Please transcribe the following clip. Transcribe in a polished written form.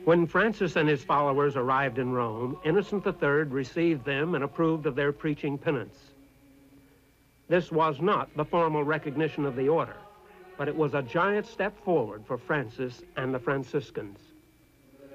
When Francis and his followers arrived in Rome, Innocent III received them and approved of their preaching penance. This was not the formal recognition of the order, but it was a giant step forward for Francis and the Franciscans.